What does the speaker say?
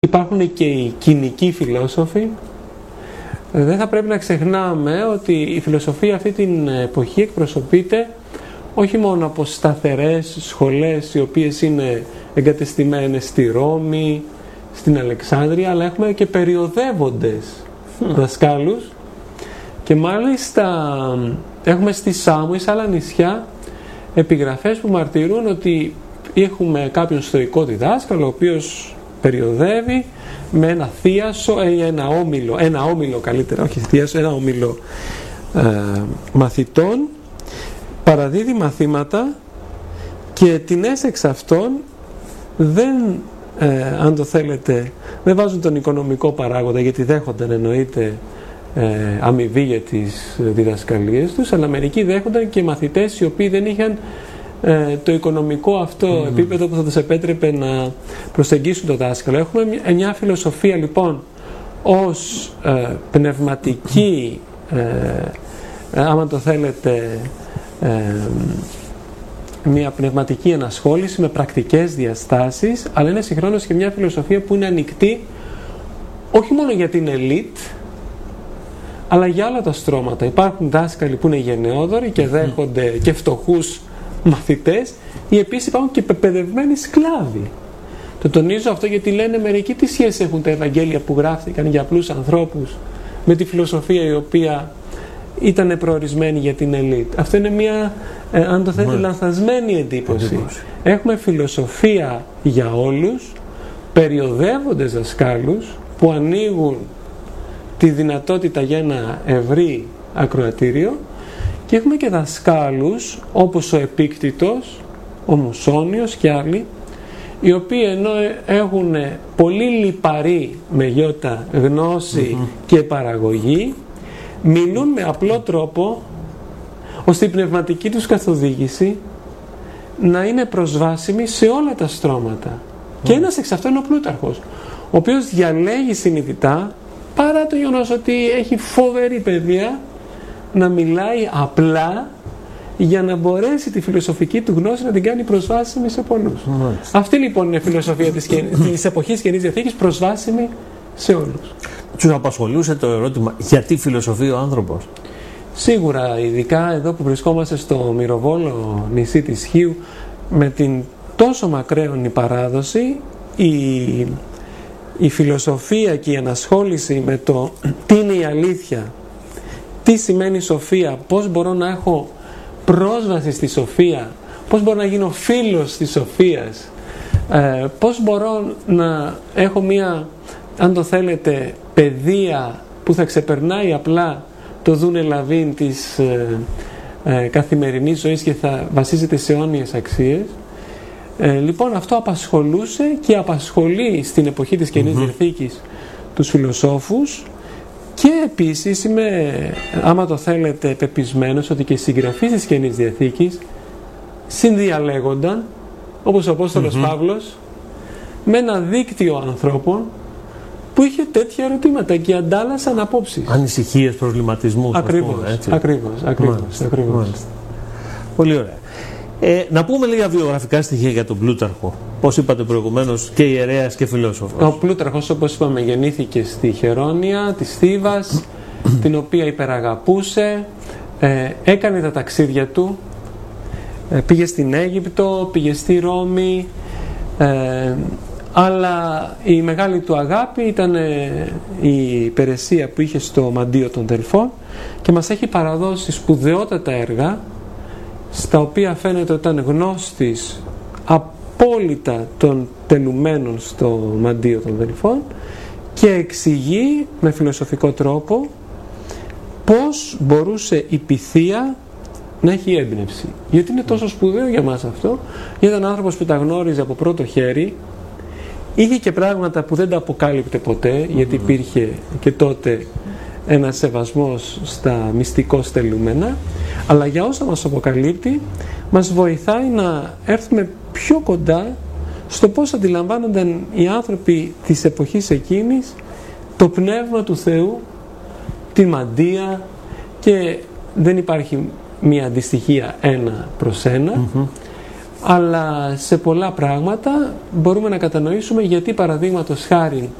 υπάρχουν και οι κοινικοί φιλόσοφοι. Δεν θα πρέπει να ξεχνάμε ότι η φιλοσοφία αυτή την εποχή εκπροσωπείται όχι μόνο από σταθερές σχολές οι οποίες είναι εγκατεστημένες στη Ρώμη, στην Αλεξάνδρεια, αλλά έχουμε και περιοδεύοντες δασκάλους, και μάλιστα έχουμε στη Σάμο ή σε άλλα νησιά επιγραφές που μαρτυρούν ότι έχουμε κάποιον στοικό διδάσκαλο ο οποίος περιοδεύει με ένα θίασο ή ένα όμιλο καλύτερα, όχι θίασο, ένα όμιλο μαθητών, παραδίδει μαθήματα και την έσεξ αυτών δεν, αν το θέλετε, δεν βάζουν τον οικονομικό παράγοντα, γιατί δέχονταν εννοείται αμοιβή για τις διδασκαλίες τους, αλλά μερικοί δέχονταν και μαθητές οι οποίοι δεν είχαν το οικονομικό αυτό επίπεδο που θα τους επέτρεπε να προσεγγίσουν το δάσκαλο. Έχουμε μια φιλοσοφία λοιπόν ως πνευματική, άμα το θέλετε, μια πνευματική ενασχόληση με πρακτικές διαστάσεις, αλλά είναι συγχρόνως και μια φιλοσοφία που είναι ανοιχτή όχι μόνο για την ελίτ, αλλά για όλα τα στρώματα. Υπάρχουν δάσκαλοι που είναι γενναιόδοροι και δέχονται και φτωχούς μαθητές, ή επίσης υπάρχουν και πεπαιδευμένοι σκλάβοι. Το τονίζω αυτό γιατί λένε μερικοί τι σχέση έχουν τα Ευαγγέλια που γράφτηκαν για απλούς ανθρώπους με τη φιλοσοφία η οποία ήταν προορισμένη για την ελίτ. Αυτό είναι μια, αν το θέλετε, λανθασμένη εντύπωση. Έχουμε φιλοσοφία για όλους, περιοδεύοντες δασκάλους που ανοίγουν τη δυνατότητα για ένα ευρύ ακροατήριο, και έχουμε και δασκάλους όπως ο Επίκτητος, ο Μουσόνιος και άλλοι, οι οποίοι ενώ έχουν πολύ λιπαρή με γιώτα γνώση και παραγωγή, μιλούν με απλό τρόπο ώστε η πνευματική τους καθοδήγηση να είναι προσβάσιμη σε όλα τα στρώματα. Και ένας εξ αυτών είναι ο Πλούταρχος, ο οποίος διαλέγει συνειδητά, παρά το γεγονός ότι έχει φοβερή παιδεία, να μιλάει απλά για να μπορέσει τη φιλοσοφική του γνώση να την κάνει προσβάσιμη σε πολλούς. Αυτή λοιπόν είναι η φιλοσοφία της εποχής Καινής Διαθήκης, προσβάσιμη σε όλους. Τους απασχολούσε το ερώτημα γιατί φιλοσοφεί ο άνθρωπος? Σίγουρα, ειδικά εδώ που βρισκόμαστε στο μυροβόλο νησί της Χίου, με την τόσο μακραίωνη παράδοση, η φιλοσοφία και η ενασχόληση με το τι είναι η αλήθεια, τι σημαίνει σοφία, πώς μπορώ να έχω πρόσβαση στη σοφία, πώς μπορώ να γίνω φίλος της σοφίας, πώς μπορώ να έχω μια, αν το θέλετε, παιδεία που θα ξεπερνάει απλά το δούνε λαβήν της καθημερινής ζωής και θα βασίζεται σε αιώνιες αξίες. Λοιπόν, αυτό απασχολούσε και απασχολεί στην εποχή της Καινής Διαθήκης τους φιλοσόφους, και επίσης είμαι, άμα το θέλετε, πεπισμένος ότι και οι συγγραφείς της Καινής Διαθήκης συνδιαλέγονταν, όπως ο Απόστολος Παύλος, με ένα δίκτυο ανθρώπων που είχε τέτοια ερωτήματα και αντάλλασαν απόψεις. Ανησυχίες, προβληματισμούς. Ακριβώς. Πολύ ωραία. Να πούμε λίγα βιογραφικά στοιχεία για τον Πλούταρχο. Πώς είπατε προηγουμένως, και ιερέας και φιλόσοφος. Ο Πλούταρχος, όπως είπαμε, γεννήθηκε στη Χερόνια της Θήβας, την οποία υπεραγαπούσε, έκανε τα ταξίδια του, πήγε στην Αίγυπτο, πήγε στη Ρώμη, αλλά η μεγάλη του αγάπη ήταν η υπηρεσία που είχε στο Μαντίο των Δελφών, και μας έχει παραδώσει σπουδαιότατα έργα, στα οποία φαίνεται ότι ήταν γνώστης απόλυτα των τελουμένων στο Μαντίο των Δελφών, και εξηγεί με φιλοσοφικό τρόπο πώς μπορούσε η πειθία να έχει έμπνευση. Γιατί είναι τόσο σπουδαίο για μας αυτό? Γιατί ήταν άνθρωπος που τα γνώριζε από πρώτο χέρι, είχε και πράγματα που δεν τα αποκάλυπτε ποτέ, γιατί υπήρχε και τότε ένας σεβασμός στα μυστικώς τελούμενα, αλλά για όσα μας αποκαλύπτει μας βοηθάει να έρθουμε πιο κοντά στο πώς αντιλαμβάνονταν οι άνθρωποι της εποχής εκείνης το πνεύμα του Θεού, τη μαντεία, και δεν υπάρχει μια αντιστοιχεία 1:1, αλλά σε πολλά πράγματα μπορούμε να κατανοήσουμε γιατί, παραδείγματος χάρη,